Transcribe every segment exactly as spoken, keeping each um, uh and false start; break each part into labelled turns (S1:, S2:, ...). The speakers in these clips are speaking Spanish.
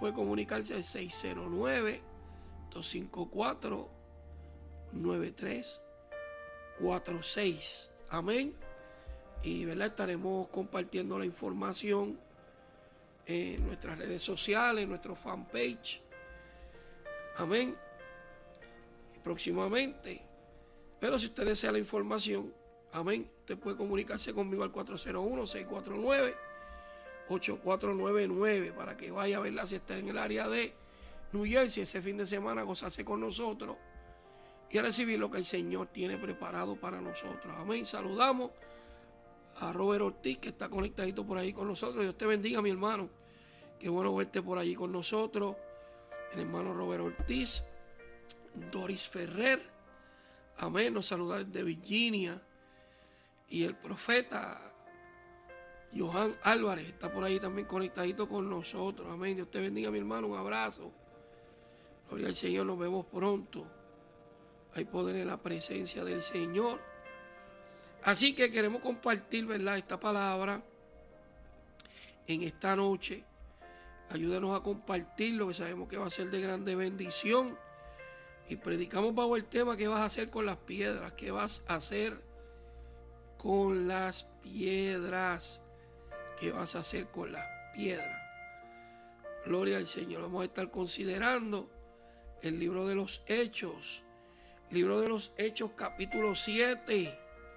S1: puede comunicarse al seis cero nueve, dos cinco cuatro, nueve tres cuatro seis. Amén. Y ¿verdad? Estaremos compartiendo la información en nuestras redes sociales, en nuestro fanpage. Amén. Y próximamente. Pero si usted desea la información, amén, usted puede comunicarse conmigo al cuatro cero uno, seis cuatro nueve, ocho cuatro nueve nueve para que vaya a verla si está en el área de New Jersey ese fin de semana, gozarse con nosotros y a recibir lo que el Señor tiene preparado para nosotros. Amén. Saludamos a Robert Ortiz, que está conectadito por ahí con nosotros. Dios te bendiga, mi hermano. Qué bueno verte por allí con nosotros. El hermano Robert Ortiz, Doris Ferrer. Amén. Nos saluda desde Virginia. Y el profeta Johan Álvarez está por ahí también conectadito con nosotros. Amén. Dios te bendiga, mi hermano. Un abrazo. Gloria al Señor. Nos vemos pronto. Hay poder en la presencia del Señor. Así que queremos compartir, ¿verdad?, esta palabra en esta noche. Ayúdenos a compartirlo, que sabemos que va a ser de grande bendición. Y predicamos bajo el tema: ¿qué vas a hacer con las piedras? ¿Qué vas a hacer con las piedras? ¿Qué vas a hacer con las piedras? Gloria al Señor. Vamos a estar considerando el libro de los Hechos. Libro de los Hechos, capítulo siete.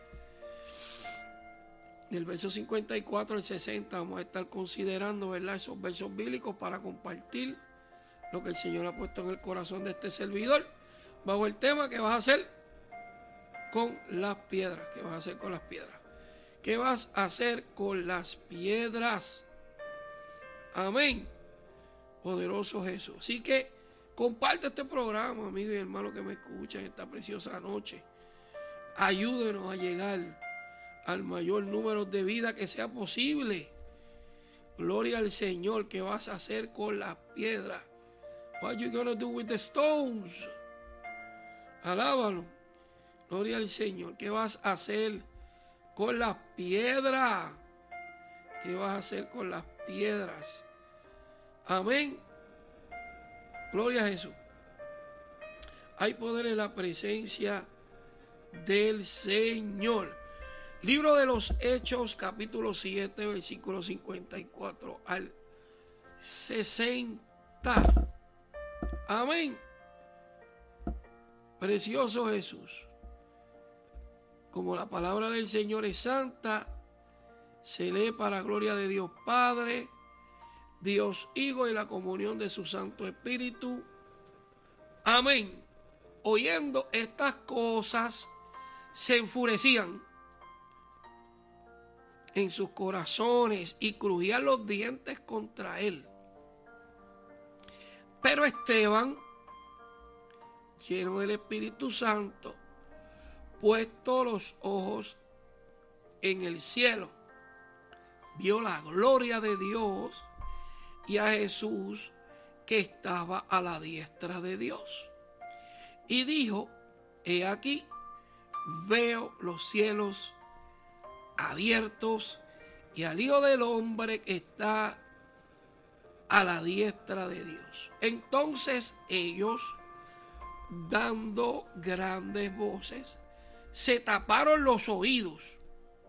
S1: Del verso cincuenta y cuatro al sesenta vamos a estar considerando, ¿verdad?, esos versos bíblicos para compartir lo que el Señor ha puesto en el corazón de este servidor bajo el tema: ¿qué vas a hacer con las piedras? ¿Qué vas a hacer con las piedras? ¿Qué vas a hacer con las piedras? Amén. Poderoso Jesús. Así que comparte este programa, amigo y hermano que me escuchan esta preciosa noche. Ayúdenos a llegar al mayor número de vidas que sea posible. Gloria al Señor. ¿Qué vas a hacer con las piedras? What you gonna do with the stones? Alábalo. Gloria al Señor. ¿Qué vas a hacer con las piedras? ¿Qué vas a hacer con las piedras? Amén. Gloria a Jesús. Hay poder en la presencia del Señor. Libro de los Hechos, capítulo siete, versículo cincuenta y cuatro al sesenta. Amén. Precioso Jesús. Como la palabra del Señor es santa, se lee para gloria de Dios Padre, Dios Hijo y la comunión de su Santo Espíritu. Amén. Oyendo estas cosas, se enfurecían en sus corazones y crujían los dientes contra él. Pero Esteban, lleno del Espíritu Santo, puesto los ojos en el cielo, vio la gloria de Dios y a Jesús que estaba a la diestra de Dios. Y dijo: he aquí, veo los cielos abiertos y al Hijo del Hombre que está a la diestra de Dios. Entonces ellos, dando grandes voces, se taparon los oídos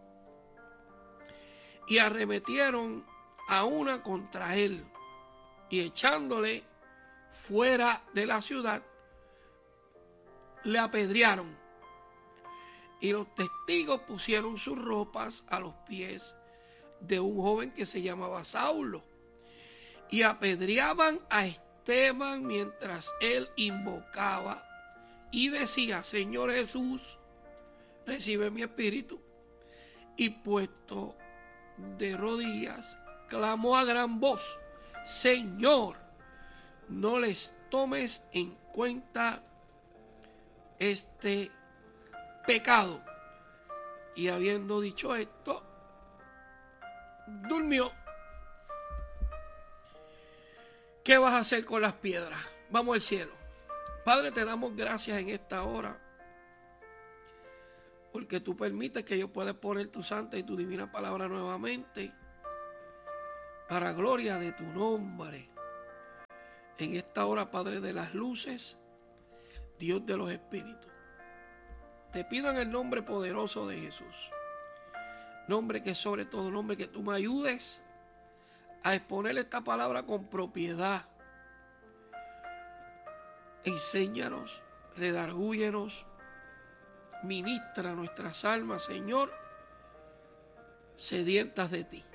S1: y arremetieron a una contra él, y echándole fuera de la ciudad, le apedrearon. Y los testigos pusieron sus ropas a los pies de un joven que se llamaba Saulo, y apedreaban a Esteban mientras él invocaba y decía: Señor Jesús, recibe mi espíritu. Y puesto de rodillas, clamó a gran voz: Señor, no les tomes en cuenta este pecado. Y habiendo dicho esto, durmió. ¿Qué vas a hacer con las piedras? Vamos al cielo. Padre, te damos gracias en esta hora, porque tú permites que yo pueda poner tu santa y tu divina palabra nuevamente, para gloria de tu nombre. en esta hora, Padre de las luces, Dios de los espíritus. Te pido en el nombre poderoso de Jesús, nombre que sobre todo nombre, que tú me ayudes a exponer esta palabra con propiedad. Enséñanos, redargúyenos, ministra nuestras almas, Señor, sedientas de ti.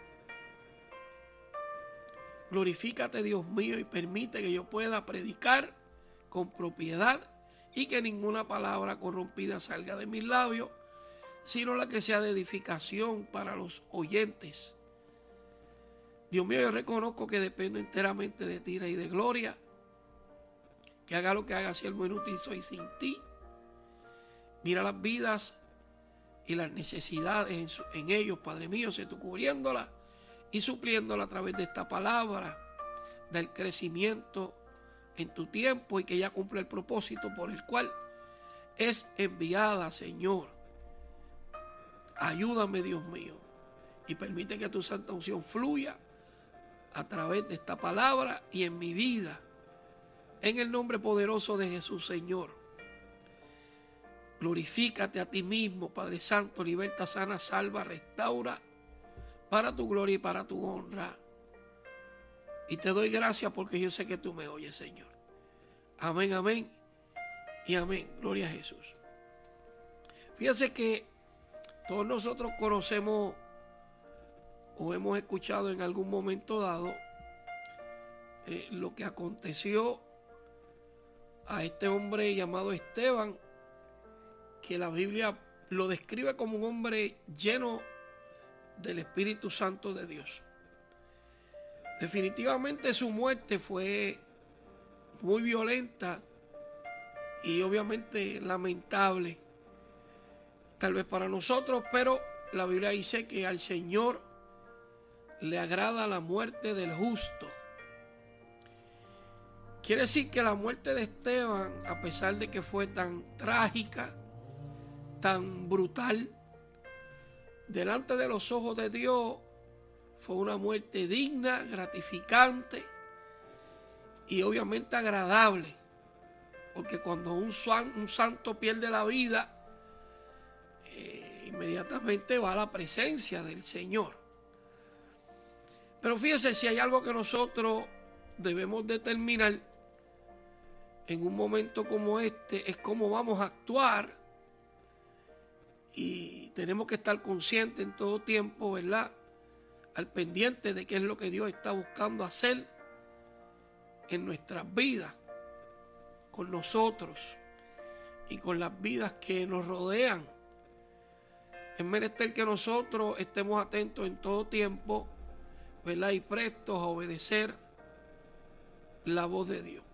S1: Glorifícate, Dios mío, y permite que yo pueda predicar con propiedad y que ninguna palabra corrompida salga de mis labios, sino la que sea de edificación para los oyentes. Dios mío, yo reconozco que dependo enteramente de ti, Rey de gloria, que haga lo que haga, siervo inútil soy sin ti. Mira las vidas y las necesidades en, su, en ellos, Padre mío, sé tú cubriéndolas y supliéndolas a través de esta palabra, del crecimiento en tu tiempo, y que ya cumple el propósito por el cual es enviada, Señor. Ayúdame, Dios mío, y permite que tu santa unción fluya a través de esta palabra y en mi vida, en el nombre poderoso de Jesús, Señor. Glorifícate a ti mismo, Padre Santo, liberta, sana, salva, restaura, para tu gloria y para tu honra. Y te doy gracias porque yo sé que tú me oyes, Señor. Amén, amén y amén. Gloria a Jesús. Fíjense que todos nosotros conocemos o hemos escuchado en algún momento dado eh, lo que aconteció a este hombre llamado Esteban, que la Biblia lo describe como un hombre lleno del Espíritu Santo de Dios. Definitivamente su muerte fue muy violenta y obviamente lamentable, tal vez para nosotros, pero la Biblia dice que al Señor le agrada la muerte del justo. Quiere decir que la muerte de Esteban, a pesar de que fue tan trágica, tan brutal, delante de los ojos de Dios, fue una muerte digna, gratificante y obviamente agradable. Porque cuando un, san, un santo pierde la vida, eh, inmediatamente va a la presencia del Señor. Pero fíjense, si hay algo que nosotros debemos determinar en un momento como este, es cómo vamos a actuar. Y tenemos que estar conscientes en todo tiempo, ¿verdad?, al pendiente de qué es lo que Dios está buscando hacer en nuestras vidas, con nosotros y con las vidas que nos rodean. Es menester que nosotros estemos atentos en todo tiempo, ¿verdad?, y prestos a obedecer la voz de Dios.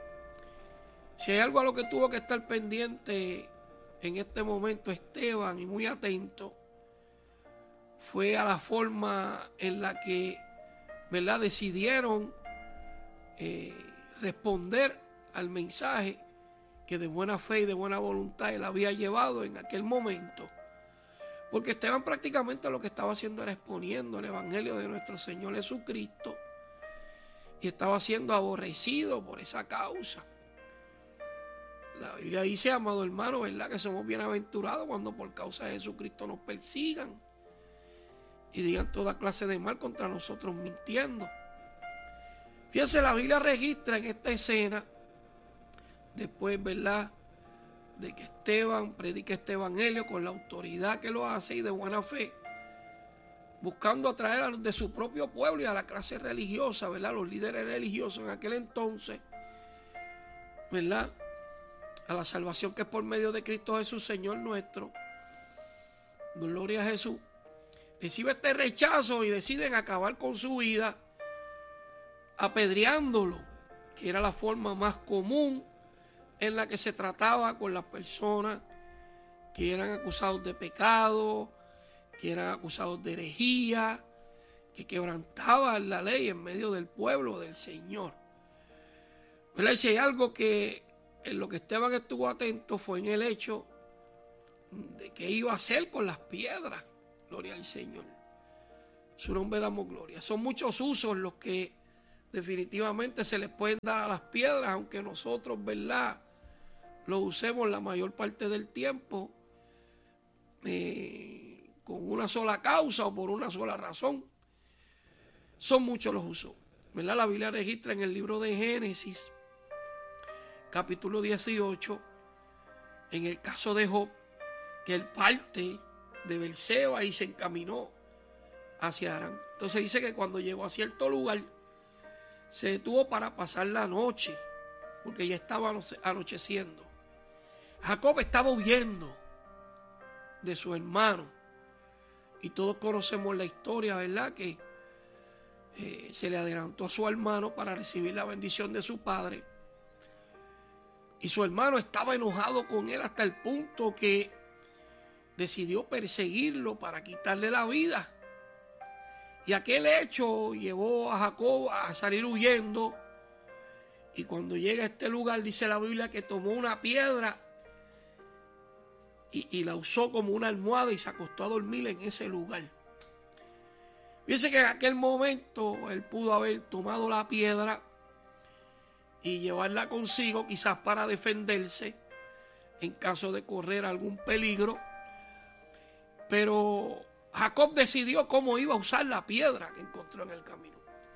S1: Si hay algo a lo que tuvo que estar pendiente en este momento Esteban, y muy atento, fue a la forma en la que, ¿verdad?, decidieron eh, responder al mensaje que de buena fe y de buena voluntad él había llevado en aquel momento. Porque Esteban prácticamente lo que estaba haciendo era exponiendo el evangelio de nuestro Señor Jesucristo, y estaba siendo aborrecido por esa causa. La Biblia dice, amado hermano, ¿verdad?, que somos bienaventurados cuando por causa de Jesucristo nos persigan y digan toda clase de mal contra nosotros mintiendo. Fíjense, la Biblia registra en esta escena, después, ¿verdad?, de que Esteban predica este evangelio con la autoridad que lo hace y de buena fe, buscando atraer a los de su propio pueblo y a la clase religiosa, ¿verdad?, los líderes religiosos en aquel entonces, ¿verdad?, a la salvación que es por medio de Cristo Jesús, Señor nuestro. Gloria a Jesús. Recibe este rechazo y deciden acabar con su vida apedreándolo, que era la forma más común en la que se trataba con las personas que eran acusados de pecado, que eran acusados de herejía, que quebrantaban la ley en medio del pueblo del Señor. ¿Verdad? Y si hay algo que en lo que Esteban estuvo atento fue en el hecho de qué iba a hacer con las piedras. Gloria al Señor. Su nombre damos gloria. Son muchos usos los que definitivamente se les pueden dar a las piedras, aunque nosotros, ¿verdad?, lo usemos la mayor parte del tiempo eh, con una sola causa o por una sola razón. Son muchos los usos, ¿verdad? La Biblia registra en el libro de Génesis, capítulo dieciocho, en el caso de Job, que él parte de Beerseba y se encaminó hacia Harán. Entonces dice que cuando llegó a cierto lugar, se detuvo para pasar la noche, porque ya estaba anocheciendo. Jacob estaba huyendo de su hermano, y todos conocemos la historia, ¿verdad?, que eh, se le adelantó a su hermano para recibir la bendición de su padre, y su hermano estaba enojado con él hasta el punto que decidió perseguirlo para quitarle la vida. Y aquel hecho llevó a Jacob a salir huyendo. Y cuando llega a este lugar, dice la Biblia que tomó una piedra y, y la usó como una almohada y se acostó a dormir en ese lugar. Fíjense que en aquel momento él pudo haber tomado la piedra y llevarla consigo, quizás para defenderse en caso de correr algún peligro. Pero Jacob decidió cómo iba a usar la piedra que encontró en el camino.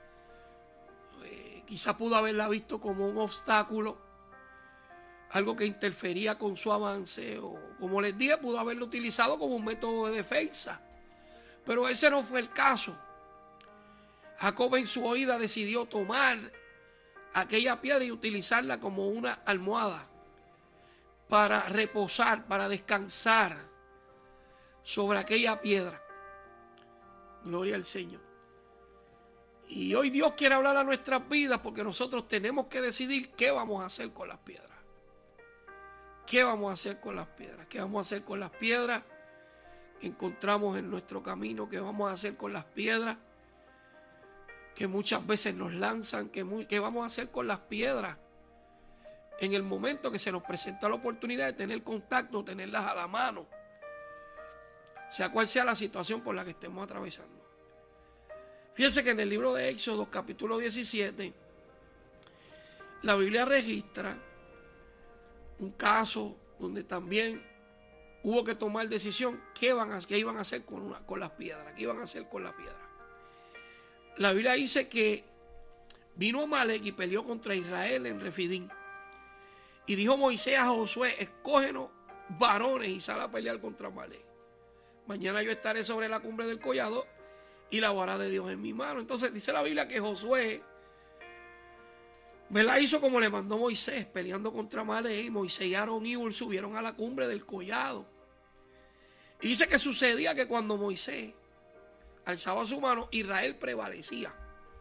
S1: Eh, quizá pudo haberla visto como un obstáculo, algo que interfería con su avance, o como les dije, pudo haberlo utilizado como un método de defensa. Pero ese no fue el caso. Jacob en su oída decidió tomar aquella piedra y utilizarla como una almohada para reposar, para descansar sobre aquella piedra. Gloria al Señor. Y hoy Dios quiere hablar a nuestras vidas, porque nosotros tenemos que decidir qué vamos a hacer con las piedras. ¿Qué vamos a hacer con las piedras? ¿Qué vamos a hacer con las piedras que encontramos en nuestro camino? ¿Qué vamos a hacer con las piedras que muchas veces nos lanzan? ¿Qué, muy, qué vamos a hacer con las piedras en el momento que se nos presenta la oportunidad de tener contacto, tenerlas a la mano, sea cual sea la situación por la que estemos atravesando? Fíjense que en el libro de Éxodo, capítulo diecisiete, la Biblia registra un caso donde también hubo que tomar decisión qué, van a, qué iban a hacer con, una, con las piedras, qué iban a hacer con las piedras. La Biblia dice que vino Amalek y peleó contra Israel en Refidín. Y dijo Moisés a Josué: escógenos varones y sal a pelear contra Amalek. Mañana yo estaré sobre la cumbre del collado y la vara de Dios en mi mano. Entonces dice la Biblia que Josué, ¿verdad?, hizo como le mandó Moisés, peleando contra Amalek. Y Moisés y Aarón y Hur subieron a la cumbre del collado. Y dice que sucedía que cuando Moisés alzaba su mano, Israel prevalecía.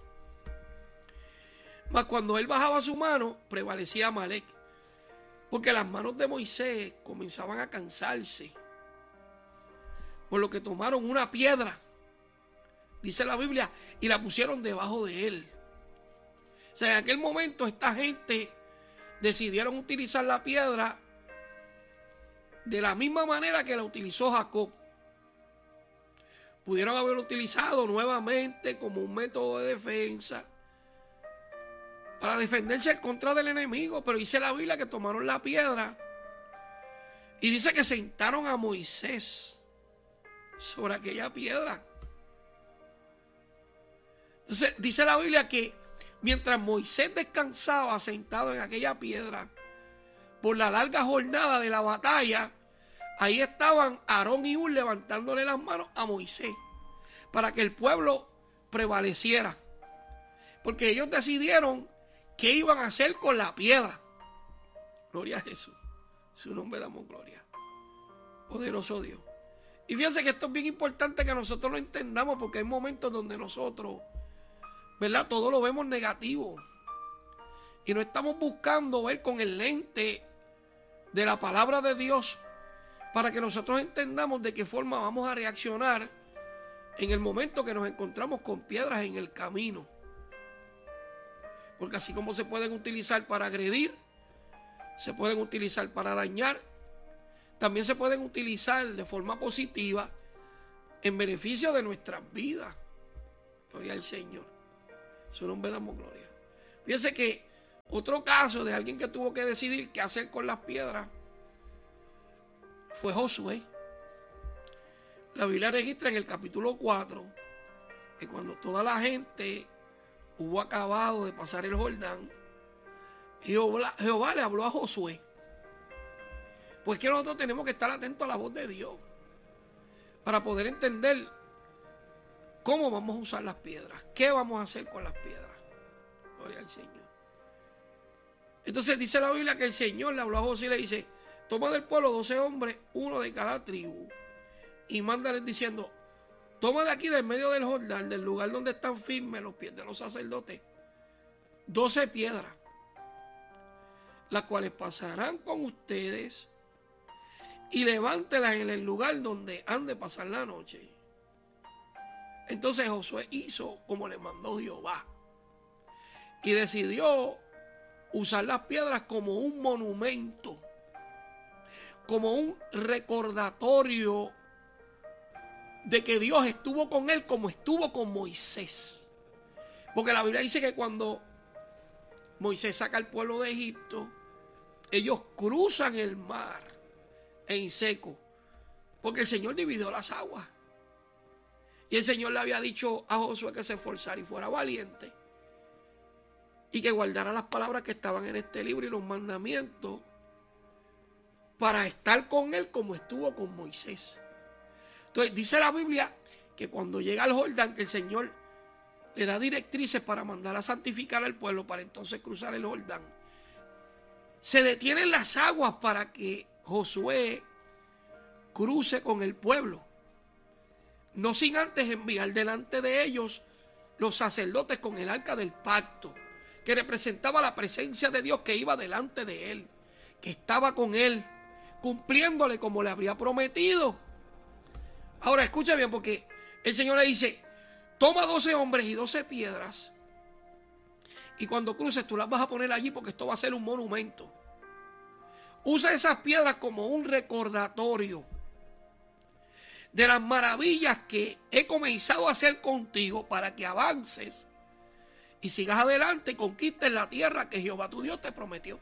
S1: Mas cuando él bajaba su mano, prevalecía Amalek. Porque las manos de Moisés comenzaban a cansarse, por lo que tomaron una piedra, dice la Biblia, y la pusieron debajo de él. O sea, en aquel momento esta gente decidieron utilizar la piedra de la misma manera que la utilizó Jacob. Pudieron haberlo utilizado nuevamente como un método de defensa para defenderse en contra del enemigo, pero dice la Biblia que tomaron la piedra y dice que sentaron a Moisés sobre aquella piedra. Entonces dice la Biblia que mientras Moisés descansaba sentado en aquella piedra por la larga jornada de la batalla, ahí estaban Aarón y Hur levantándole las manos a Moisés para que el pueblo prevaleciera, porque ellos decidieron qué iban a hacer con la piedra. Gloria a Jesús, su nombre damos gloria. Poderoso Dios. Y fíjense que esto es bien importante que nosotros lo entendamos, porque hay momentos donde nosotros, ¿verdad?, todo lo vemos negativo y no estamos buscando ver con el lente de la palabra de Dios para que nosotros entendamos de qué forma vamos a reaccionar en el momento que nos encontramos con piedras en el camino. Porque así como se pueden utilizar para agredir, se pueden utilizar para dañar, también se pueden utilizar de forma positiva en beneficio de nuestras vidas. Gloria al Señor. Su nombre damos gloria. Fíjense que otro caso de alguien que tuvo que decidir qué hacer con las piedras fue Josué. La Biblia registra en el capítulo cuatro que cuando toda la gente hubo acabado de pasar el Jordán, Jehová, Jehová le habló a Josué. Pues que nosotros tenemos que estar atentos a la voz de Dios para poder entender cómo vamos a usar las piedras, qué vamos a hacer con las piedras. Gloria al Señor. Entonces dice la Biblia que el Señor le habló a Josué y le dice: toma del pueblo doce hombres, uno de cada tribu, y mándales diciendo: toma de aquí, del medio del Jordán, del lugar donde están firmes los pies de los sacerdotes, doce piedras, las cuales pasarán con ustedes, y levántelas en el lugar donde han de pasar la noche. Entonces Josué hizo como le mandó Jehová y decidió usar las piedras como un monumento, como un recordatorio de que Dios estuvo con él como estuvo con Moisés. Porque la Biblia dice que cuando Moisés saca al pueblo de Egipto, ellos cruzan el mar en seco, porque el Señor dividió las aguas. Y el Señor le había dicho a Josué que se esforzara y fuera valiente, y que guardara las palabras que estaban en este libro y los mandamientos, para estar con él como estuvo con Moisés. Entonces dice la Biblia que cuando llega al Jordán, que el Señor le da directrices para mandar a santificar al pueblo para entonces cruzar el Jordán, se detienen las aguas para que Josué cruce con el pueblo, no sin antes enviar delante de ellos los sacerdotes con el arca del pacto, que representaba la presencia de Dios que iba delante de él, que estaba con él, cumpliéndole como le habría prometido. Ahora escucha bien, porque el Señor le dice: toma doce hombres y doce piedras, y cuando cruces tú las vas a poner allí, porque esto va a ser un monumento. Usa esas piedras como un recordatorio de las maravillas que he comenzado a hacer contigo, para que avances y sigas adelante y conquistes la tierra que Jehová tu Dios te prometió.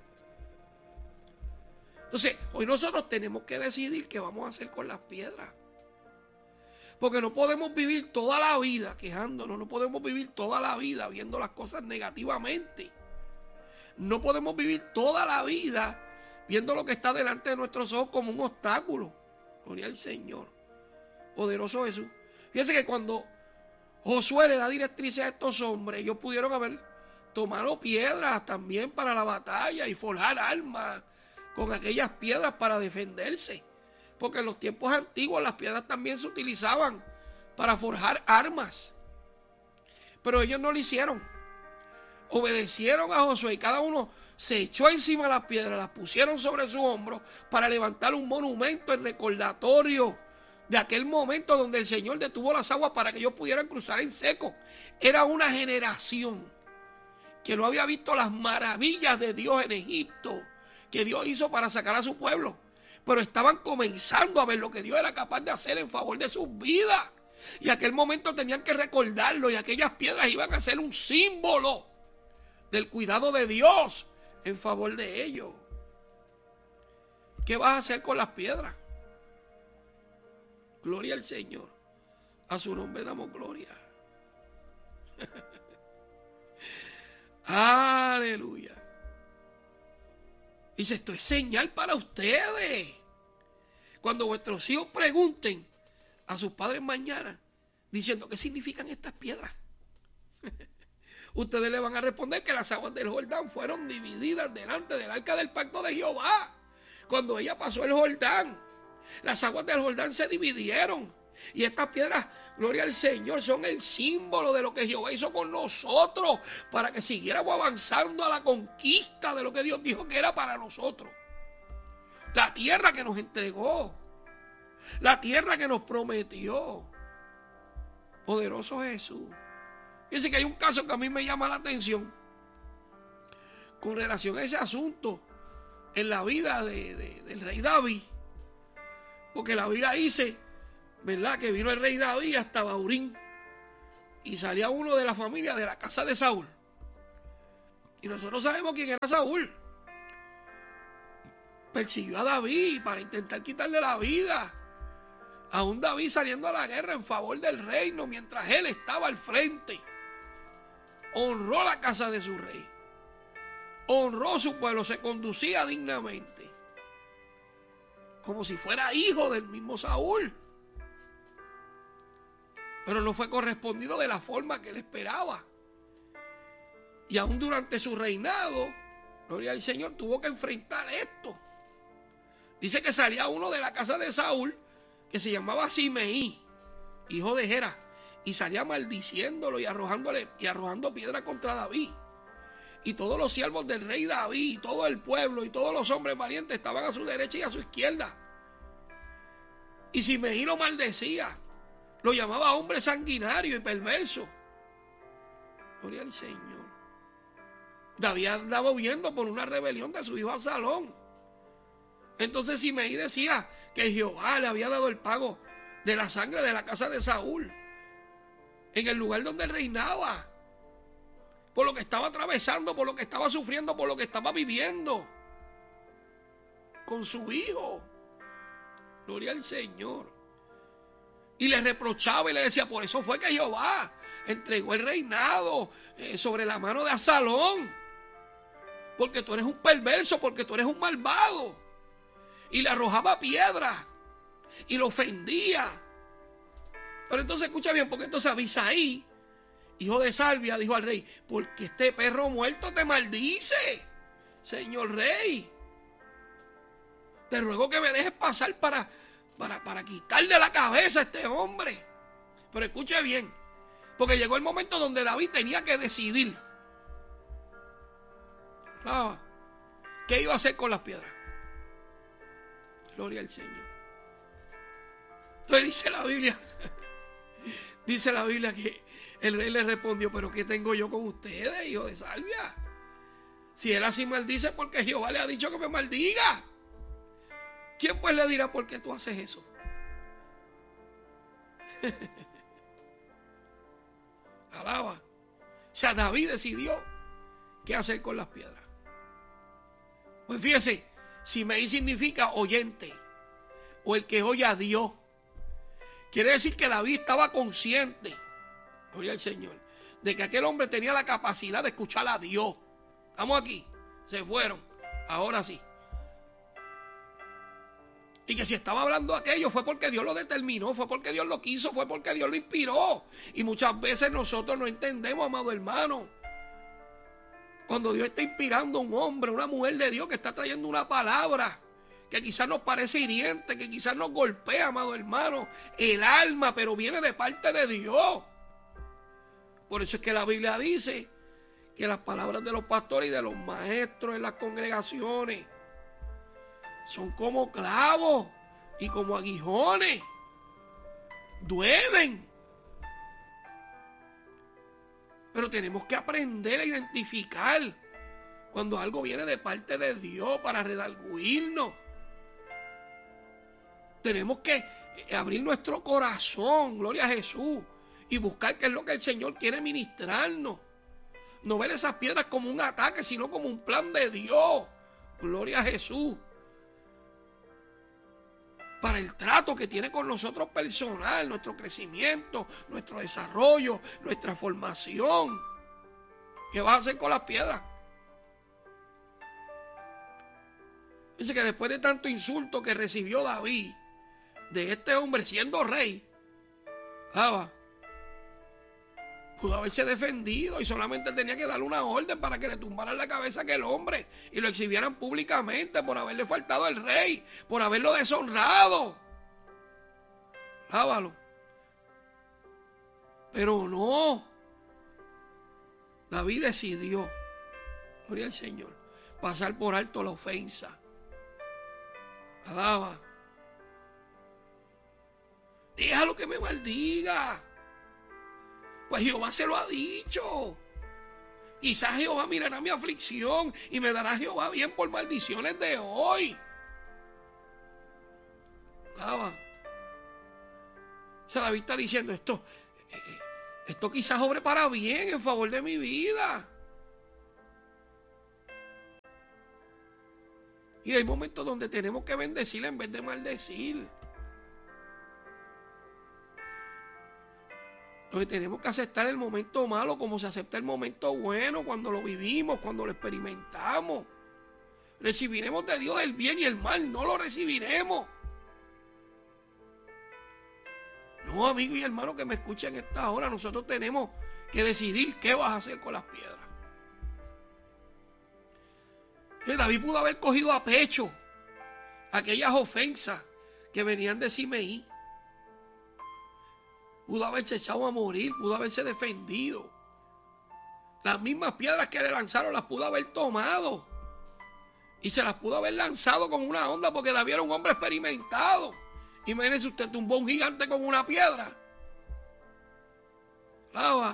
S1: Entonces, hoy nosotros tenemos que decidir qué vamos a hacer con las piedras. Porque no podemos vivir toda la vida quejándonos, no podemos vivir toda la vida viendo las cosas negativamente. No podemos vivir toda la vida viendo lo que está delante de nuestros ojos como un obstáculo. Gloria al Señor. Poderoso Jesús. Fíjense que cuando Josué le da directrices a estos hombres, ellos pudieron haber tomado piedras también para la batalla y forjar armas con aquellas piedras para defenderse. Porque en los tiempos antiguos las piedras también se utilizaban para forjar armas. Pero ellos no lo hicieron. Obedecieron a Josué y cada uno se echó encima de las piedras, las pusieron sobre sus hombros para levantar un monumento en recordatorio de aquel momento donde el Señor detuvo las aguas para que ellos pudieran cruzar en seco. Era una generación que no había visto las maravillas de Dios en Egipto, que Dios hizo para sacar a su pueblo. Pero estaban comenzando a ver lo que Dios era capaz de hacer en favor de sus vidas. Y aquel momento tenían que recordarlo, y aquellas piedras iban a ser un símbolo del cuidado de Dios en favor de ellos. ¿Qué vas a hacer con las piedras? Gloria al Señor. A su nombre damos gloria. Aleluya. Dice: esto es señal para ustedes. Cuando vuestros hijos pregunten a sus padres mañana, diciendo: ¿qué significan estas piedras? Ustedes le van a responder que las aguas del Jordán fueron divididas delante del arca del pacto de Jehová. Cuando ella pasó el Jordán, las aguas del Jordán se dividieron. Y estas piedras, gloria al Señor, son el símbolo de lo que Jehová hizo con nosotros, para que siguiéramos avanzando a la conquista de lo que Dios dijo que era para nosotros. La tierra que nos entregó, la tierra que nos prometió. Poderoso Jesús. Fíjense que hay un caso que a mí me llama la atención con relación a ese asunto en la vida de, de, del rey David. Porque la Biblia dice, ¿verdad?, que vino el rey David hasta Baurín y salía uno de la familia de la casa de Saúl. Y nosotros sabemos quién era Saúl. Persiguió a David para intentar quitarle la vida. Aún David saliendo a la guerra en favor del reino mientras él estaba al frente. Honró la casa de su rey. Honró su pueblo, se conducía dignamente. Como si fuera hijo del mismo Saúl. Pero no fue correspondido de la forma que él esperaba. Y aún durante su reinado, gloria al Señor, tuvo que enfrentar esto. Dice que salía uno de la casa de Saúl, que se llamaba Simeí, hijo de Gera, y salía maldiciéndolo y arrojándole y arrojando piedra contra David. Y todos los siervos del rey David, y todo el pueblo, y todos los hombres valientes estaban a su derecha y a su izquierda. Y Simeí lo maldecía, lo llamaba hombre sanguinario y perverso. Gloria al Señor. David andaba huyendo por una rebelión de su hijo Absalón. Entonces Simeí decía que Jehová le había dado el pago de la sangre de la casa de Saúl en el lugar donde reinaba, por lo que estaba atravesando, por lo que estaba sufriendo, por lo que estaba viviendo con su hijo. Gloria al Señor. Y le reprochaba y le decía, por eso fue que Jehová entregó el reinado eh, sobre la mano de Absalón, porque tú eres un perverso, porque tú eres un malvado. Y le arrojaba piedra y lo ofendía. Pero entonces escucha bien, porque entonces Abisaí, hijo de Salvia, dijo al rey, porque este perro muerto te maldice, señor rey. Te ruego que me dejes pasar para, para, para quitarle la cabeza a este hombre. Pero escuche bien, porque llegó el momento donde David tenía que decidir. Ah, ¿qué iba a hacer con las piedras? Gloria al Señor. Entonces dice la Biblia, dice la Biblia que el rey le respondió, pero ¿qué tengo yo con ustedes, hijo de Salvia? Si él así maldice, porque Jehová le ha dicho que me maldiga. ¿Quién pues le dirá por qué tú haces eso? Alaba. O sea, David decidió qué hacer con las piedras. Pues fíjese, Simeí significa oyente, o el que oye a Dios. Quiere decir que David estaba consciente, gloria al Señor, de que aquel hombre tenía la capacidad de escuchar a Dios. Estamos aquí, se fueron, ahora sí. Y que si estaba hablando aquello fue porque Dios lo determinó, fue porque Dios lo quiso, fue porque Dios lo inspiró. Y muchas veces nosotros no entendemos, amado hermano, cuando Dios está inspirando a un hombre, una mujer de Dios que está trayendo una palabra que quizás nos parece hiriente, que quizás nos golpea, amado hermano, el alma, pero viene de parte de Dios. Por eso es que la Biblia dice que las palabras de los pastores y de los maestros en las congregaciones son como clavos y como aguijones. Duelen. Pero tenemos que aprender a identificar cuando algo viene de parte de Dios para redarguirnos. Tenemos que abrir nuestro corazón, gloria a Jesús, y buscar qué es lo que el Señor quiere ministrarnos. No ver esas piedras como un ataque, sino como un plan de Dios. Gloria a Jesús. Para el trato que tiene con nosotros personal, nuestro crecimiento, nuestro desarrollo, nuestra formación. ¿Qué vas a hacer con las piedras? Dice que después de tanto insulto que recibió David de este hombre siendo rey, ¿sabes? Pudo haberse defendido y solamente tenía que darle una orden para que le tumbaran la cabeza a aquel hombre y lo exhibieran públicamente por haberle faltado al rey, por haberlo deshonrado. Lábalo. Pero no. David decidió, gloria al Señor, pasar por alto la ofensa. Alaba. Déjalo que me maldiga. Pues Jehová se lo ha dicho. Quizás Jehová mirará mi aflicción y me dará Jehová bien por maldiciones de hoy. Alaba. O sea, David está diciendo esto. Esto quizás obre para bien, en favor de mi vida. Y hay momentos donde tenemos que bendecir en vez de maldecir. Donde tenemos que aceptar el momento malo como se acepta el momento bueno, cuando lo vivimos, cuando lo experimentamos. Recibiremos de Dios el bien y el mal, no lo recibiremos. No, amigo y hermano que me escuchen en esta hora, nosotros tenemos que decidir qué vas a hacer con las piedras. David pudo haber cogido a pecho aquellas ofensas que venían de Simeí. Pudo haberse echado a morir, pudo haberse defendido. Las mismas piedras que le lanzaron las pudo haber tomado. Y se las pudo haber lanzado con una onda porque David era un hombre experimentado. Imagínese usted, tumbó un gigante con una piedra. Lava.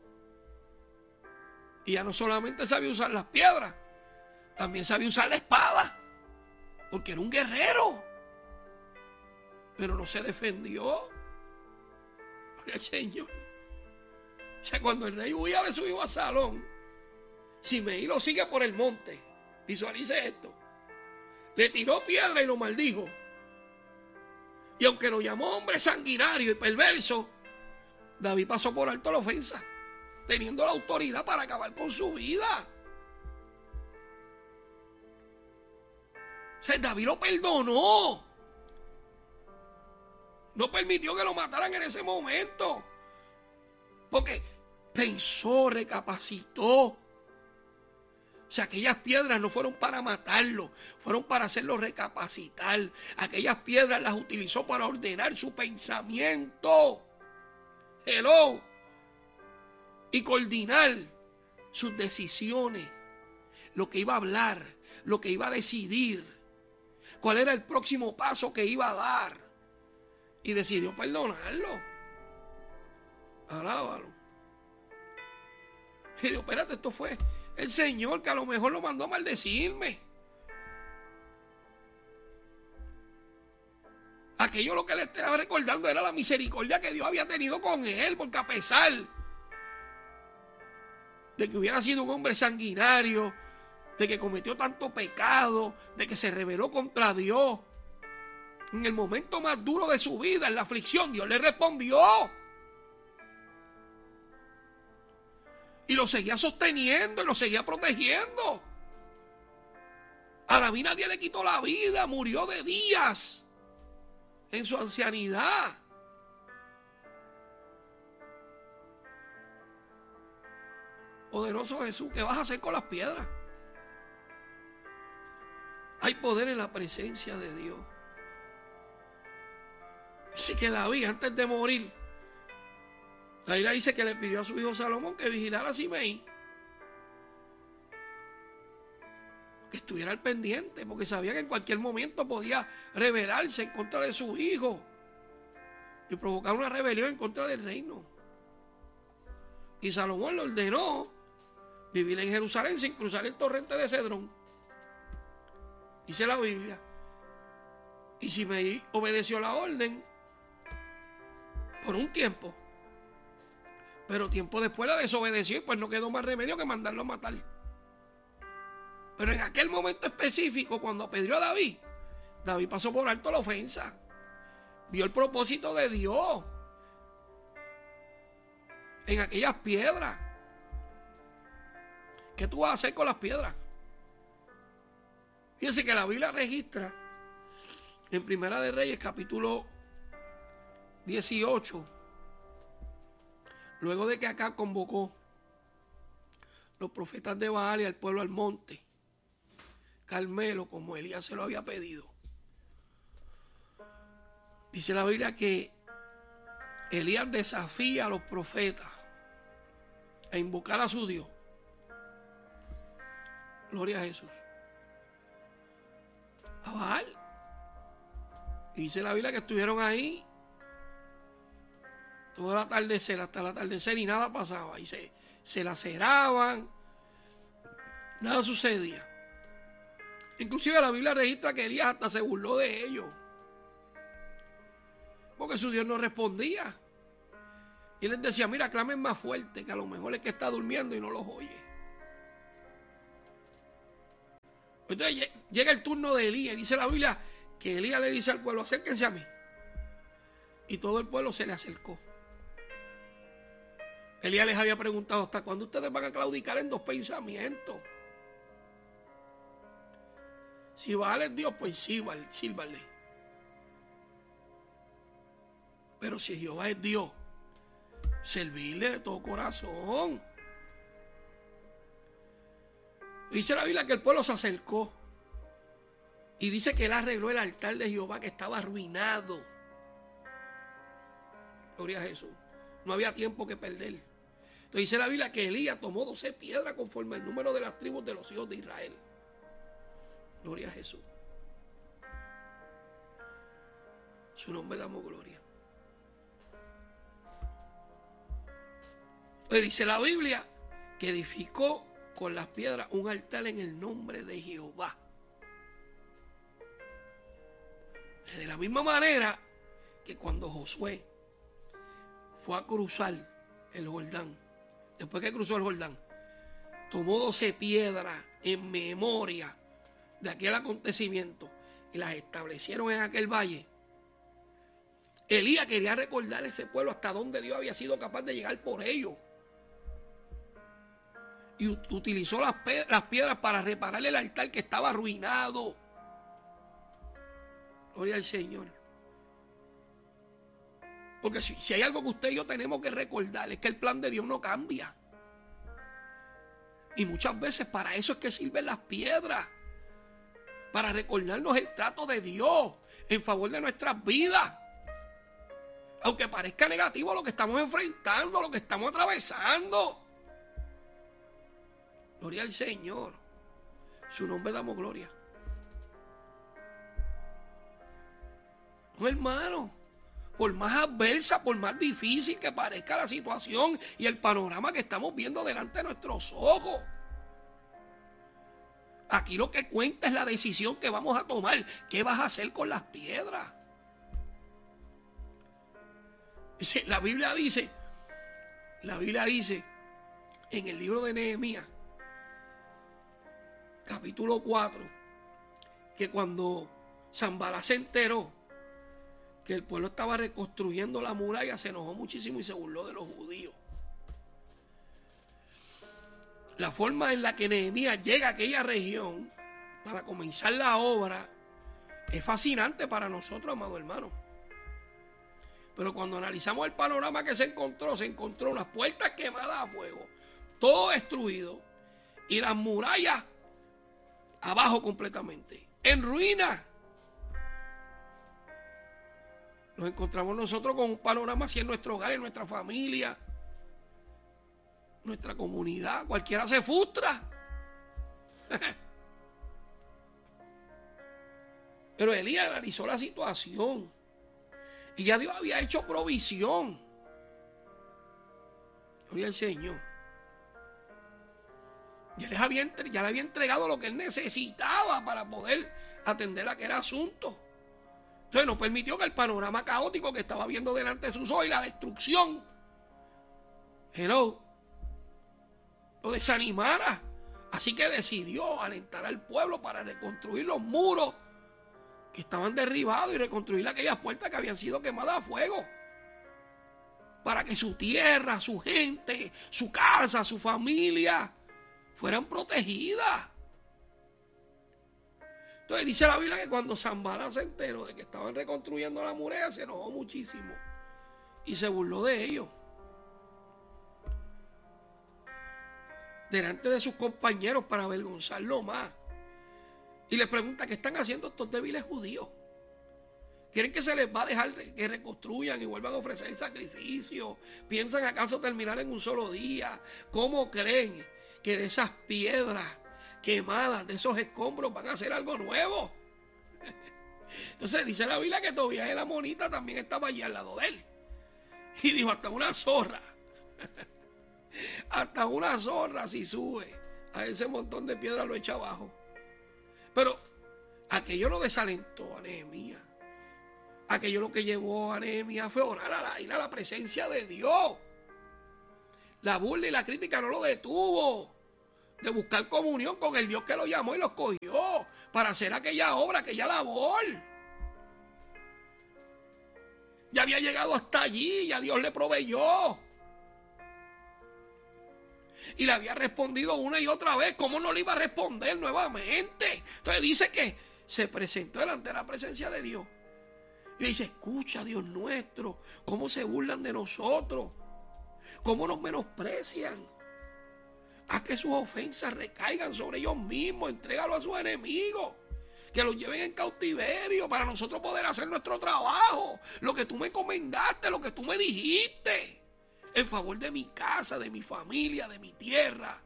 S1: Y ya no solamente sabía usar las piedras, también sabía usar la espada. Porque era un guerrero. Pero no se defendió. El Señor. O sea, cuando el rey huía de su hijo Absalón, Simeí lo sigue por el monte. Visualice esto. Le tiró piedra y lo maldijo. Y aunque lo llamó hombre sanguinario y perverso, David pasó por alto la ofensa, teniendo la autoridad para acabar con su vida. O sea, David lo perdonó. No permitió que lo mataran en ese momento. Porque pensó, recapacitó. O sea, aquellas piedras no fueron para matarlo, fueron para hacerlo recapacitar. Aquellas piedras las utilizó para ordenar su pensamiento. Hello. Y coordinar sus decisiones. Lo que iba a hablar, lo que iba a decidir. Cuál era el próximo paso que iba a dar. Y decidió perdonarlo. Alábalo. Y dijo, espérate, esto fue el Señor que a lo mejor lo mandó a maldecirme. Aquello lo que le estaba recordando era la misericordia que Dios había tenido con él. Porque a pesar de que hubiera sido un hombre sanguinario, de que cometió tanto pecado, de que se rebeló contra Dios, en el momento más duro de su vida, en la aflicción, Dios le respondió. Y lo seguía sosteniendo y lo seguía protegiendo. A David nadie le quitó la vida, murió de días en su ancianidad. Poderoso Jesús, ¿qué vas a hacer con las piedras? Hay poder en la presencia de Dios. Así que David, antes de morir, la Biblia dice que le pidió a su hijo Salomón que vigilara a Simeí, que estuviera al pendiente, porque sabía que en cualquier momento podía rebelarse en contra de su hijo y provocar una rebelión en contra del reino. Y Salomón le ordenó vivir en Jerusalén sin cruzar el torrente de Cedrón. Dice la Biblia. Y Simeí obedeció la orden por un tiempo, pero tiempo después la desobedeció y pues no quedó más remedio que mandarlo a matar. Pero en aquel momento específico, cuando apedreó a David, David pasó por alto la ofensa, vio el propósito de Dios en aquellas piedras. ¿Qué tú vas a hacer con las piedras? Fíjense que la Biblia registra en Primera de Reyes capítulo dieciocho, luego de que Acab convocó los profetas de Baal y al pueblo al monte Carmelo, como Elías se lo había pedido. Dice la Biblia que Elías desafía a los profetas a invocar a su Dios. Gloria a Jesús. A Baal. Y dice la Biblia que estuvieron ahí todo el atardecer, hasta el atardecer, y nada pasaba. Y se, se laceraban. Nada sucedía. Inclusive la Biblia registra que Elías hasta se burló de ellos, porque su Dios no respondía. Y les decía, mira, clamen más fuerte, que a lo mejor es que está durmiendo y no los oye. Entonces llega el turno de Elías, y dice la Biblia que Elías le dice al pueblo, acérquense a mí. Y todo el pueblo se le acercó. Elías les había preguntado, ¿hasta cuándo ustedes van a claudicar en dos pensamientos? Si vale Dios, pues sírvanle. Pero si Jehová es Dios, servirle de todo corazón. Dice la Biblia que el pueblo se acercó. Y dice que él arregló el altar de Jehová que estaba arruinado. Gloria a Jesús. No había tiempo que perder. Entonces dice la Biblia que Elías tomó doce piedras conforme al número de las tribus de los hijos de Israel. Gloria a Jesús. Su nombre damos gloria. Entonces dice la Biblia que edificó con las piedras un altar en el nombre de Jehová. De la misma manera que cuando Josué fue a cruzar el Jordán, después que cruzó el Jordán, tomó doce piedras en memoria de aquel acontecimiento y las establecieron en aquel valle. Elías quería recordar a ese pueblo hasta donde Dios había sido capaz de llegar por ellos. Y utilizó las piedras para reparar el altar que estaba arruinado. Gloria al Señor. Porque si, si hay algo que usted y yo tenemos que recordar, es que el plan de Dios no cambia. Y muchas veces para eso es que sirven las piedras. Para recordarnos el trato de Dios en favor de nuestras vidas. Aunque parezca negativo lo que estamos enfrentando, lo que estamos atravesando. Gloria al Señor. Su nombre damos gloria. No, hermano. Por más adversa, por más difícil que parezca la situación y el panorama que estamos viendo delante de nuestros ojos. Aquí lo que cuenta es la decisión que vamos a tomar. ¿Qué vas a hacer con las piedras? La Biblia dice, la Biblia dice en el libro de Nehemías, capítulo cuatro, que cuando Sanballat se enteró que el pueblo estaba reconstruyendo la muralla, se enojó muchísimo y se burló de los judíos. La forma en la que Nehemías llega a aquella región para comenzar la obra es fascinante para nosotros, amados hermanos. Pero cuando analizamos el panorama que se encontró, se encontró unas puertas quemadas a fuego, todo destruido y las murallas abajo completamente, en ruinas. Nos encontramos nosotros con un panorama así en nuestro hogar, en nuestra familia, nuestra comunidad. Cualquiera se frustra. Pero Elías analizó la situación y ya Dios había hecho provisión. Gloria al Señor. Ya, les había, ya le había entregado lo que él necesitaba para poder atender aquel asunto. Entonces no permitió que el panorama caótico que estaba viendo delante de sus ojos y la destrucción, hello, lo desanimara. Así que decidió alentar al pueblo para reconstruir los muros que estaban derribados y reconstruir aquellas puertas que habían sido quemadas a fuego. Para que su tierra, su gente, su casa, su familia fueran protegidas. Entonces dice la Biblia que cuando Sanballat se enteró de que estaban reconstruyendo la muralla, se enojó muchísimo y se burló de ellos delante de sus compañeros para avergonzarlo más. Y les pregunta, ¿qué están haciendo estos débiles judíos? ¿Quieren que se les va a dejar que reconstruyan y vuelvan a ofrecer sacrificios? ¿Piensan acaso terminar en un solo día? ¿Cómo creen que de esas piedras quemadas, de esos escombros, van a hacer algo nuevo? Entonces dice la Biblia que Tobías el amonita también estaba allí al lado de él. Y dijo, hasta una zorra, hasta una zorra si sube a ese montón de piedras lo echa abajo. Pero aquello no desalentó a Nehemías. Aquello lo que llevó a Nehemías fue orar a la, ir a la presencia de Dios. La burla y la crítica no lo detuvo de buscar comunión con el Dios que lo llamó y lo escogió para hacer aquella obra, aquella labor. Ya había llegado hasta allí, ya Dios le proveyó. Y le había respondido una y otra vez. ¿Cómo no le iba a responder nuevamente? Entonces dice que se presentó delante de la presencia de Dios. Y le dice, escucha, Dios nuestro, cómo se burlan de nosotros, cómo nos menosprecian. Haz que sus ofensas recaigan sobre ellos mismos, entrégalo a sus enemigos, que los lleven en cautiverio para nosotros poder hacer nuestro trabajo, lo que tú me encomendaste, lo que tú me dijiste, en favor de mi casa, de mi familia, de mi tierra,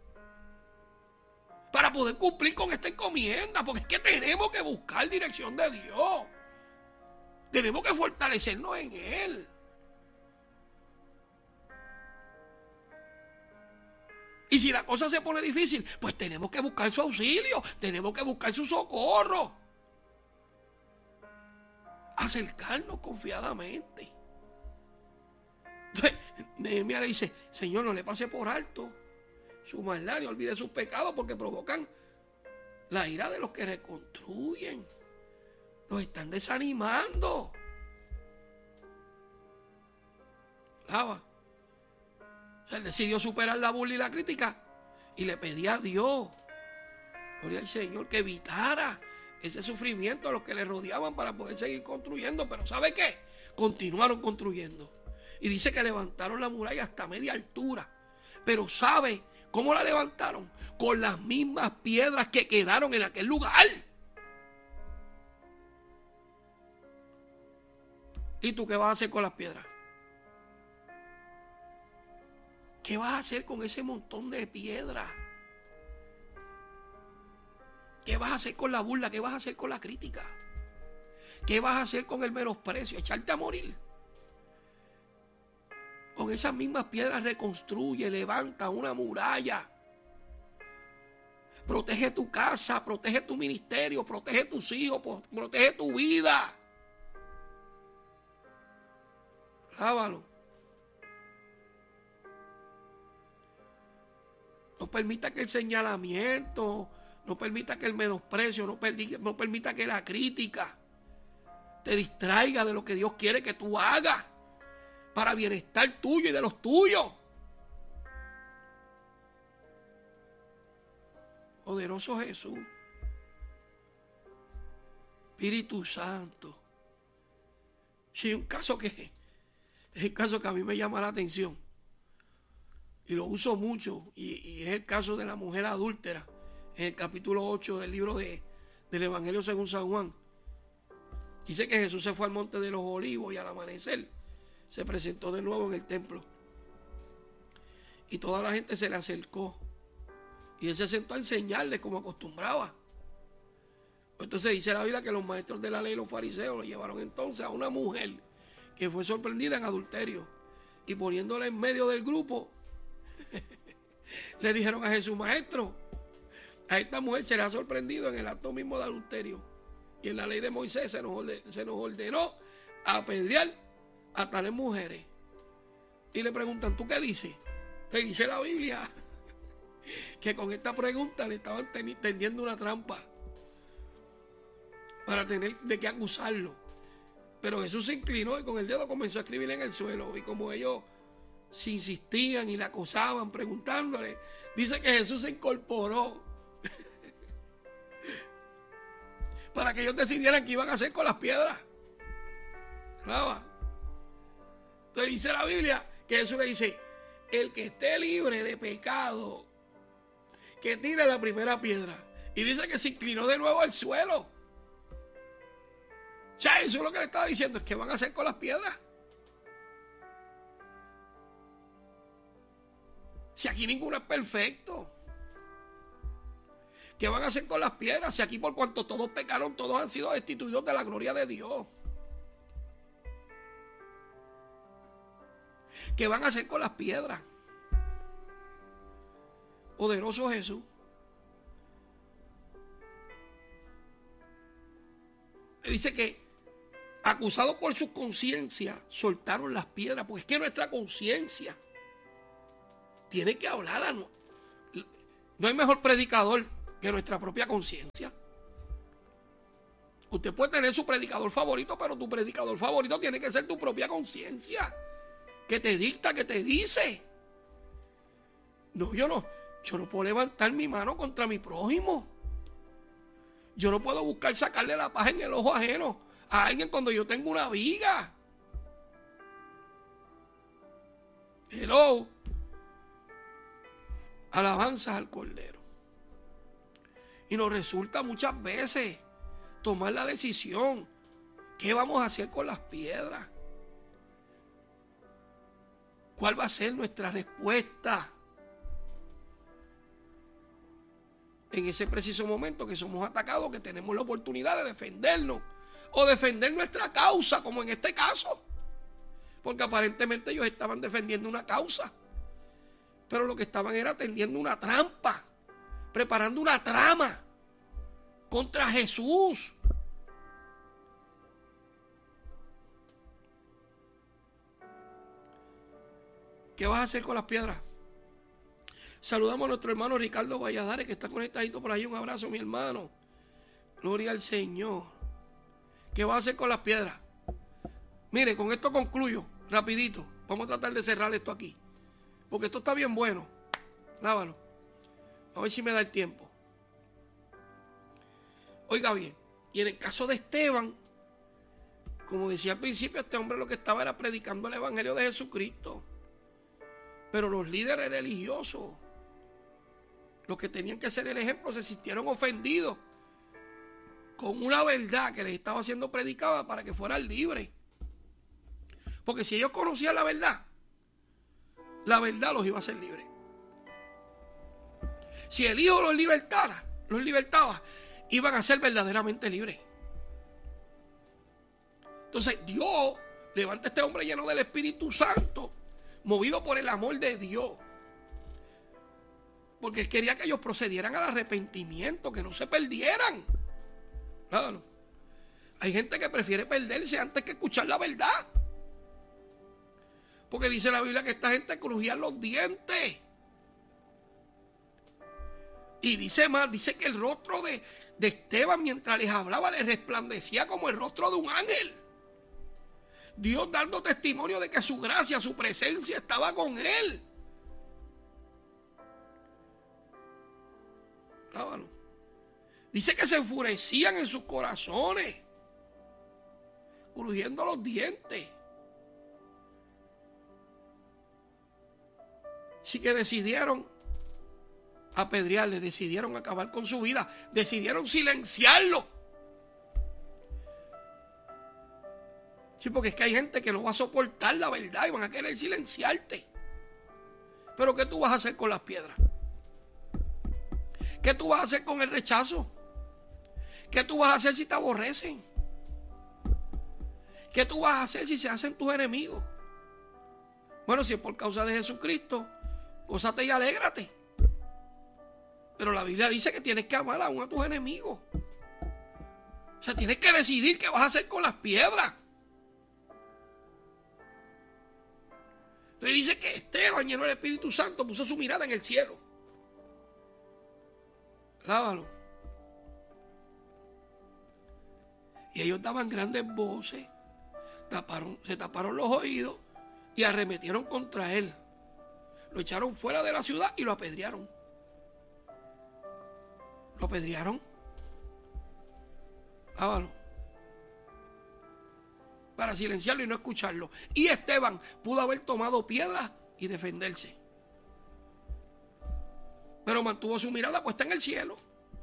S1: para poder cumplir con esta encomienda, porque es que tenemos que buscar dirección de Dios, tenemos que fortalecernos en Él. Y si la cosa se pone difícil, pues tenemos que buscar su auxilio, tenemos que buscar su socorro. Acercarnos confiadamente. Entonces, Nehemías le dice, Señor, no le pase por alto su maldad, no olvide sus pecados, porque provocan la ira de los que reconstruyen. Los están desanimando. Lava. Él decidió superar la burla y la crítica y le pedía a Dios, gloria al Señor, que evitara ese sufrimiento a los que le rodeaban para poder seguir construyendo. Pero ¿sabe qué? Continuaron construyendo. Y dice que levantaron la muralla hasta media altura. Pero ¿sabe cómo la levantaron? Con las mismas piedras que quedaron en aquel lugar. ¿Y tú qué vas a hacer con las piedras? ¿Qué vas a hacer con ese montón de piedras? ¿Qué vas a hacer con la burla? ¿Qué vas a hacer con la crítica? ¿Qué vas a hacer con el menosprecio? ¿Echarte a morir? Con esas mismas piedras reconstruye, levanta una muralla. Protege tu casa, protege tu ministerio, protege tus hijos, protege tu vida. Lávalo. No permita que el señalamiento, no permita que el menosprecio, no, perdi- no permita que la crítica te distraiga de lo que Dios quiere que tú hagas para bienestar tuyo y de los tuyos. Poderoso Jesús, Espíritu Santo. Sí, un caso que es el caso que a mí me llama la atención. Y lo uso mucho, y, y es el caso de la mujer adúltera, en el capítulo ocho del libro de, del Evangelio según San Juan. Dice que Jesús se fue al monte de los Olivos y al amanecer se presentó de nuevo en el templo. Y toda la gente se le acercó. Y él se sentó a enseñarles como acostumbraba. Entonces dice la Biblia que los maestros de la ley, los fariseos, lo llevaron entonces a una mujer que fue sorprendida en adulterio. Y poniéndola en medio del grupo, le dijeron a Jesús, maestro, a esta mujer se le ha sorprendido en el acto mismo de adulterio. Y en la ley de Moisés se nos ordenó, se nos ordenó apedrear a tales mujeres. Y le preguntan, ¿tú qué dices? Le dice la Biblia que con esta pregunta le estaban tendiendo una trampa para tener de qué acusarlo. Pero Jesús se inclinó y con el dedo comenzó a escribir en el suelo. Y como ellos se insistían y la acosaban preguntándole, dice que Jesús se incorporó para que ellos decidieran qué iban a hacer con las piedras. ¿Claro? Entonces dice la Biblia que Jesús le dice, el que esté libre de pecado, que tire la primera piedra. Y dice que se inclinó de nuevo al suelo. O sea, eso es lo que le estaba diciendo, es que van a hacer con las piedras. Si aquí ninguno es perfecto. ¿Qué van a hacer con las piedras? Si aquí por cuanto todos pecaron, todos han sido destituidos de la gloria de Dios. ¿Qué van a hacer con las piedras? Poderoso Jesús. Dice que acusados por su conciencia soltaron las piedras, porque es que nuestra conciencia tiene que hablar a no, no hay mejor predicador que nuestra propia conciencia. Usted puede tener su predicador favorito, pero tu predicador favorito tiene que ser tu propia conciencia, que te dicta, que te dice. No, yo no, yo no puedo levantar mi mano contra mi prójimo. Yo no puedo buscar sacarle la paja en el ojo ajeno a alguien cuando yo tengo una viga. Hello. Alabanzas al Cordero. Y nos resulta muchas veces tomar la decisión. ¿Qué vamos a hacer con las piedras? ¿Cuál va a ser nuestra respuesta en ese preciso momento que somos atacados, que tenemos la oportunidad de defendernos o defender nuestra causa, como en este caso? Porque aparentemente ellos estaban defendiendo una causa, pero lo que estaban era tendiendo una trampa, preparando una trama contra Jesús. ¿Qué vas a hacer con las piedras? Saludamos a nuestro hermano Ricardo Valladares, que está conectadito por ahí. Un abrazo, mi hermano. Gloria al Señor. ¿Qué vas a hacer con las piedras? Mire, con esto concluyo, rapidito. Vamos a tratar de cerrar esto aquí, porque esto está bien bueno. Lávalo. A ver si me da el tiempo. Oiga bien, y en el caso de Esteban, como decía al principio, este hombre lo que estaba era predicando el evangelio de Jesucristo. Pero los líderes religiosos, los que tenían que ser el ejemplo, se sintieron ofendidos con una verdad que les estaba siendo predicada para que fueran libres. Porque si ellos conocían la verdad, la verdad los iba a hacer libres. Si el Hijo los libertara, los libertaba, iban a ser verdaderamente libres. Entonces Dios levanta a este hombre lleno del Espíritu Santo, movido por el amor de Dios, porque Él quería que ellos procedieran al arrepentimiento, que no se perdieran. Claro. Hay gente que prefiere perderse antes que escuchar la verdad, porque dice la Biblia que esta gente crujía los dientes. Y dice más, dice que el rostro de, de Esteban, mientras les hablaba, les resplandecía como el rostro de un ángel. Dios dando testimonio de que su gracia, su presencia estaba con él. Lábalo. Dice que se enfurecían en sus corazones, crujiendo los dientes. Así que decidieron apedrearle, decidieron acabar con su vida, decidieron silenciarlo. Sí, porque es que hay gente que no va a soportar la verdad y van a querer silenciarte. Pero ¿qué tú vas a hacer con las piedras? ¿Qué tú vas a hacer con el rechazo? ¿Qué tú vas a hacer si te aborrecen? ¿Qué tú vas a hacer si se hacen tus enemigos? Bueno, si es por causa de Jesucristo, gózate y alégrate. Pero la Biblia dice que tienes que amar aún a tus enemigos. O sea, tienes que decidir qué vas a hacer con las piedras. Entonces dice que Esteban, lleno del Espíritu Santo, puso su mirada en el cielo. Lávalo. Y ellos daban grandes voces, taparon, se taparon los oídos y arremetieron contra él. Lo echaron fuera de la ciudad y lo apedrearon. Lo apedrearon. Lávalo. Para silenciarlo y no escucharlo. Y Esteban pudo haber tomado piedras y defenderse, pero mantuvo su mirada puesta en el cielo,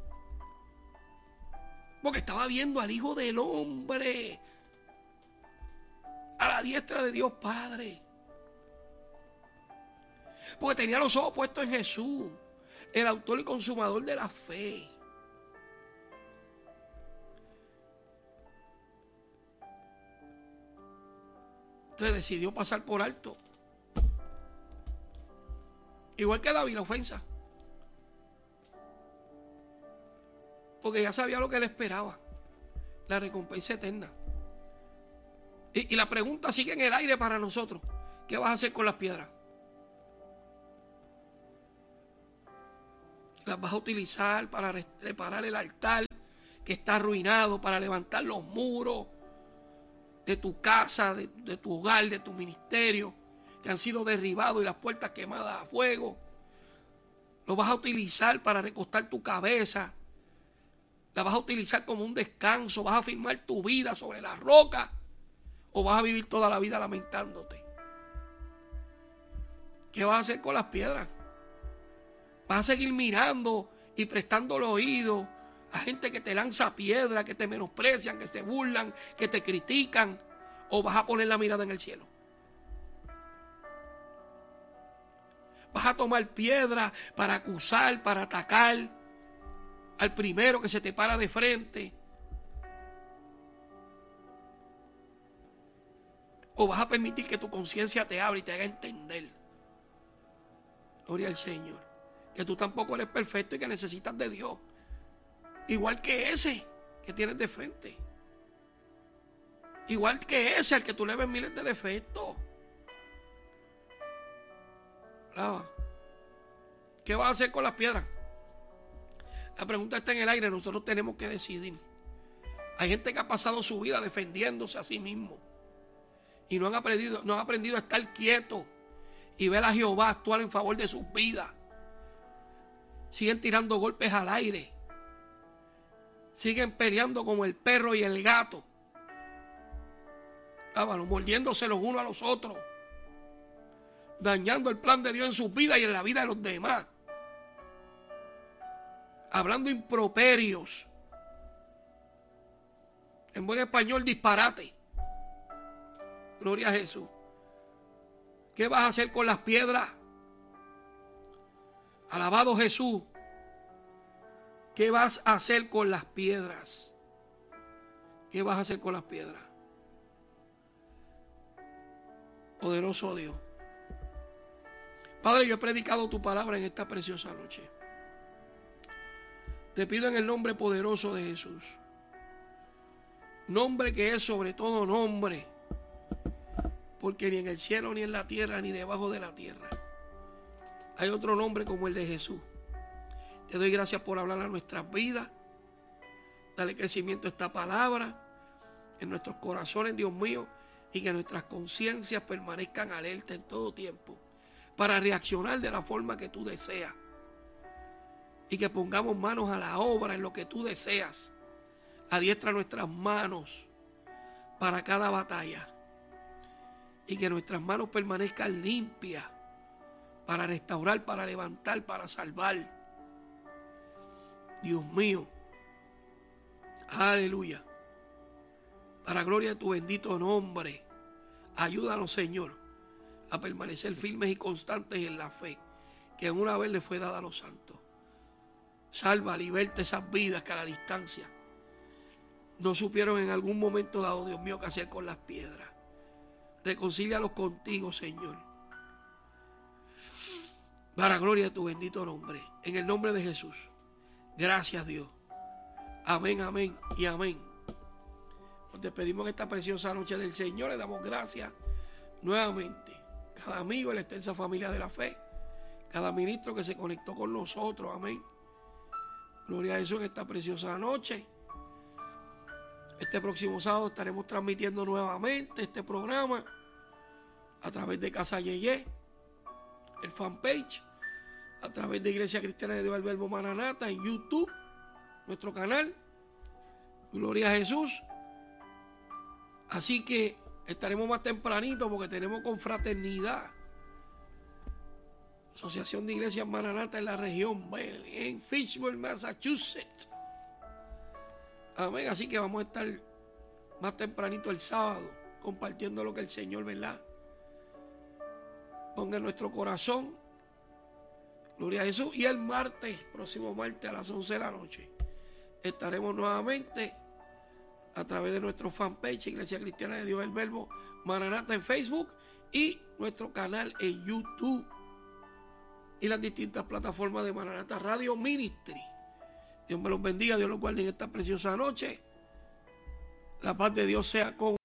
S1: porque estaba viendo al Hijo del Hombre a la diestra de Dios Padre, porque tenía los ojos puestos en Jesús, el autor y consumador de la fe. Entonces decidió pasar por alto, igual que David, la ofensa, porque ya sabía lo que le esperaba, la recompensa eterna. Y, y la pregunta sigue en el aire para nosotros: ¿qué vas a hacer con las piedras? las vas a utilizar para reparar el altar que está arruinado, para levantar los muros de tu casa, de, de tu hogar, de tu ministerio, que han sido derribados y las puertas quemadas a fuego. Lo vas a utilizar para recostar tu cabeza. La vas a utilizar como un descanso. Vas a firmar tu vida sobre la roca. O vas a vivir toda la vida lamentándote. ¿Qué vas a hacer con las piedras? ¿Vas a seguir mirando y prestando el oído a gente que te lanza piedra, que te menosprecian, que se burlan, que te critican? ¿O vas a poner la mirada en el cielo? Vas a tomar piedra para acusar, para atacar al primero que se te para de frente. O vas a permitir que tu conciencia te abra y te haga entender, gloria al Señor, que tú tampoco eres perfecto y que necesitas de Dios, igual que ese que tienes de frente, igual que ese al que tú le ves miles de defectos. ¿Qué vas a hacer con las piedras? La pregunta está en el aire. Nosotros tenemos que decidir. Hay gente que ha pasado su vida defendiéndose a sí mismo y no han aprendido, no han aprendido a estar quietos y ver a Jehová actuar en favor de sus vidas. Siguen tirando golpes al aire. Siguen peleando como el perro y el gato, mordiéndose los unos a los otros, dañando el plan de Dios en sus vidas y en la vida de los demás, hablando improperios, en buen español disparate. Gloria a Jesús. ¿Qué vas a hacer con las piedras? Alabado Jesús. ¿Qué vas a hacer con las piedras? ¿Qué vas a hacer con las piedras? Poderoso Dios. Padre, yo he predicado tu palabra en esta preciosa noche. Te pido en el nombre poderoso de Jesús, nombre que es sobre todo nombre, porque ni en el cielo, ni en la tierra, ni debajo de la tierra hay otro nombre como el de Jesús. Te doy gracias por hablar a nuestras vidas. Dale crecimiento a esta palabra en nuestros corazones, Dios mío, y que nuestras conciencias permanezcan alerta en todo tiempo para reaccionar de la forma que tú deseas, y que pongamos manos a la obra en lo que tú deseas. Adiestra nuestras manos para cada batalla, y que nuestras manos permanezcan limpias para restaurar, para levantar, para salvar. Dios mío, aleluya, para gloria de tu bendito nombre. Ayúdanos, Señor, a permanecer firmes y constantes en la fe que una vez le fue dada a los santos. Salva, liberta esas vidas que a la distancia no supieron en algún momento dado, Dios mío, qué hacer con las piedras. Reconcílialos contigo, Señor, para gloria de tu bendito nombre. En el nombre de Jesús. Gracias, Dios. Amén, amén y amén. Nos despedimos en esta preciosa noche del Señor. Le damos gracias nuevamente. Cada amigo de la extensa familia de la fe, cada ministro que se conectó con nosotros. Amén. Gloria a Jesús en esta preciosa noche. Este próximo sábado estaremos transmitiendo nuevamente este programa a través de Casa Yeye, el fanpage, a través de Iglesia Cristiana de Dios del Verbo Maranata en YouTube, nuestro canal. Gloria a Jesús. Así que estaremos más tempranito porque tenemos confraternidad, Asociación de Iglesias Maranata en la región, en Fitchburg, Massachusetts. Amén. Así que vamos a estar más tempranito el sábado compartiendo lo que el Señor, ¿verdad?, ponga en nuestro corazón. Gloria a Jesús. Y el martes, próximo martes a las once de la noche, estaremos nuevamente a través de nuestro fanpage Iglesia Cristiana de Dios del Verbo Maranata en Facebook y nuestro canal en YouTube y las distintas plataformas de Maranata Radio Ministry. Dios me los bendiga, Dios los guarde en esta preciosa noche. La paz de Dios sea con